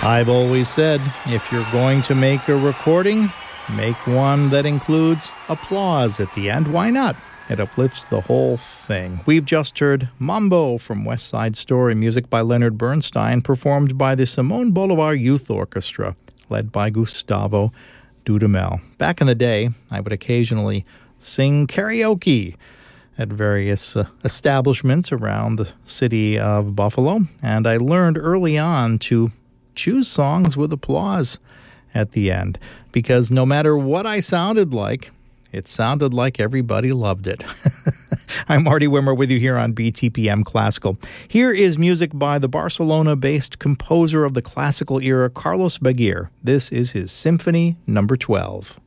I've always said, if you're going to make a recording, make one that includes applause at the end. Why not? It uplifts the whole thing. We've just heard Mambo from West Side Story, music by Leonard Bernstein, performed by the Simon Bolivar Youth Orchestra, led by Gustavo Dudamel. Back in the day, I would occasionally sing karaoke at various establishments around the city of Buffalo, and I learned early on to choose songs with applause at the end, because no matter what I sounded like, it sounded like everybody loved it. I'm Marty Wimmer with you here on BTPM Classical. Here is music by the Barcelona-based composer of the classical era, Carlos Baguir. This is his Symphony No. 12.